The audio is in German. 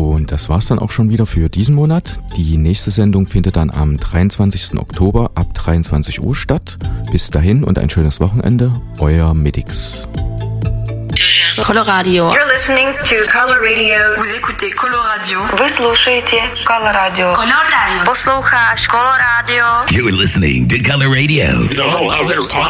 Und das war's dann auch schon wieder für diesen Monat. Die nächste Sendung findet dann am 23. Oktober ab 23 Uhr statt. Bis dahin und ein schönes Wochenende. Euer Medix. Coloradio. You're listening to Color Radio. Vous écoutez Coloradio. Вы слушаете Color Radio. Color Radio. Послухаешь Color Radio. You're listening to Color Radio.